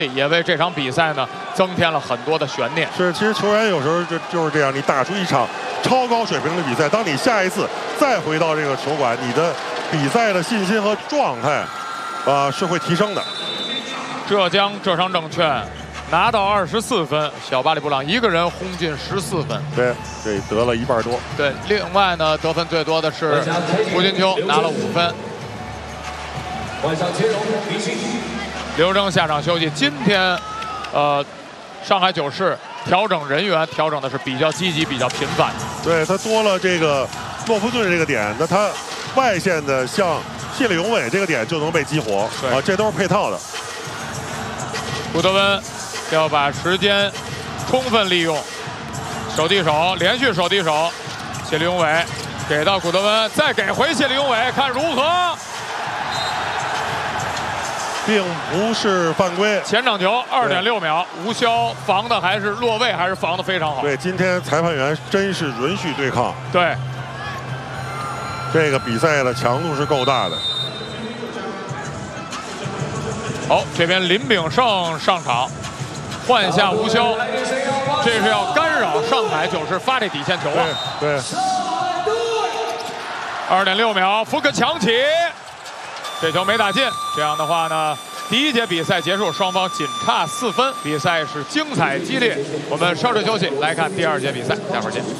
也为这场比赛呢增添了很多的悬念。 是，其实球员有时候就是这样，你打出一场超高水平的比赛，当你下一次再回到这个球馆，你的比赛的信心和状态，是会提升的。 浙江浙商证券拿到24分，小巴里布朗一个人轰进14分。 对，这得了1半多。 对，另外呢，得分最多的是胡金秋，拿了5分。刘铮下场休息。今天，上海九世调整人员调整的是比较积极、比较频繁。 对，他多了这个洛夫顿这个点，那他外线的像谢里永伟这个点就能被激活啊，这都是配套的。 古德温要把时间充分利用，手递手，连续手递手，谢里永伟给到古德温，再给回谢里永伟，看如何。 并不是犯规， 前场球2.6秒，吴骁防的还是落位，还是防的非常好。 对，今天裁判员真是允许对抗。 对， 这个比赛的强度是够大的。 好，这边林炳胜上场，换下吴骁，这是要干扰上海九世发这底线球啊。 对。 2.6秒，福克抢起。这球没打进，这样的话呢，第一节比赛结束，双方仅差4分，比赛是精彩激烈。我们稍事休息，来看第2节比赛，待会儿见。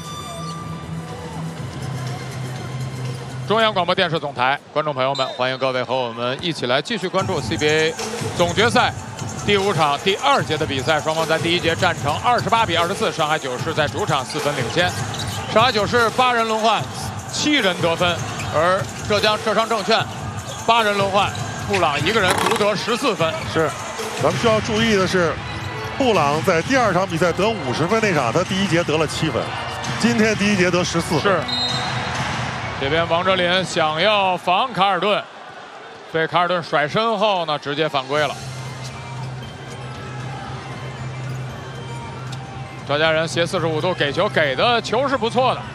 中央广播电视总台，观众朋友们，欢迎各位和我们一起来继续关注 CBA 总决赛第5场第2节的比赛。双方在第一节战成28比24，上海九世在主场4分领先。上海九世8人轮换，7人得分，而浙江浙商证券8人轮换，布朗一个人独得14分。 是，咱们需要注意的是，布朗在第2场比赛得50分那场，他第一节得了7分，今天第一节得14分。 是。这边王哲林想要防卡尔顿，被卡尔顿甩身后呢，直接犯规了。赵家人斜45度给球，给的球是不错的。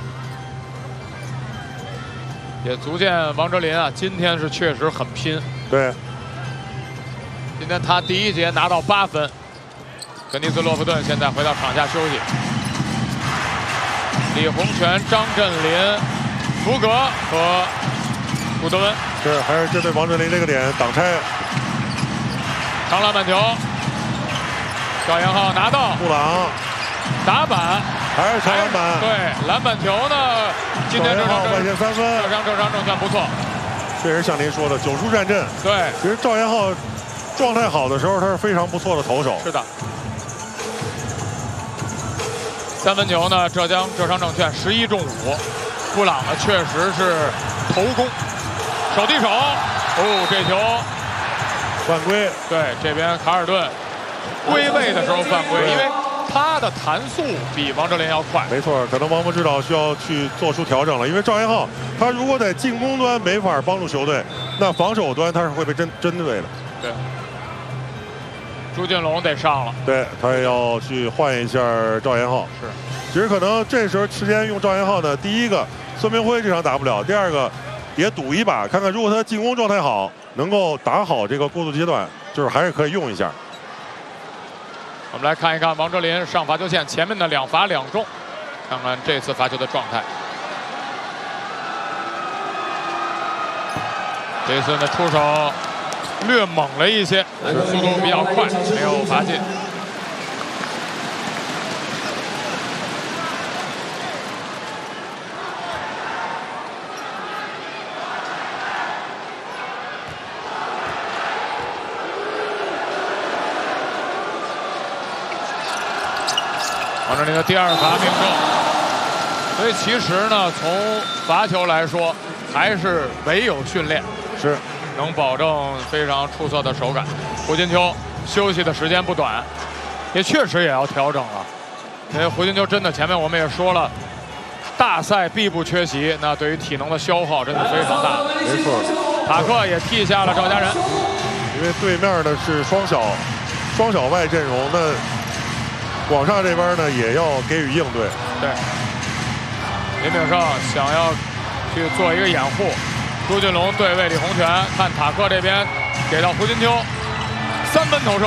也足见王哲林啊，今天是确实很拼。 对， 今天他第一节拿到8分。根尼斯洛夫顿现在回到场下休息。李洪权、张镇麟、福格和古德温。 是，还是针对王哲林这个点挡拆。 长篮板球，赵延浩拿到。 布朗打板。 还是长篮板， 对，篮板球呢？今天浙江外线3分， 浙商证券不错。 确实像您说的，9出战阵。 对， 其实赵延浩状态好的时候，他是非常不错的投手。 是的。3分球呢？浙江浙商证券11中5，布朗呢确实是头攻，手递手，这球犯规。 对，这边卡尔顿归位的时候犯规，因为他的弹速比王哲林要快。 没错，可能王博指导需要去做出调整了，因为赵延浩他如果在进攻端没法帮助球队，那防守端他是会被针对的。 对，朱俊龙得上了。 对，他也要去换一下赵延浩。 是， 其实可能这时候时间用赵延浩呢，第一个孙明辉这场打不了，第二个也赌一把，看看如果他进攻状态好，能够打好这个过渡阶段，就是还是可以用一下。 我们来看一看王哲林上罚球线前面的2罚2中，看看这次罚球的状态。这次呢出手略猛了一些，但是速度比较快，没有罚进。王哲林的第2罚命中，所以其实呢，从罚球来说，还是唯有训练是能保证非常出色的手感。胡金秋休息的时间不短，也确实也要调整了。因为胡金秋真的前面我们也说了，大赛必不缺席，那对于体能的消耗真的非常大。 没错， 塔克也替下了赵家人， 因为对面的是双小外阵容，那广厦这边呢也要给予应对。 对，林炳胜想要去做一个掩护，朱俊龙对位李洪权，看塔克这边给到胡金秋，3分投射。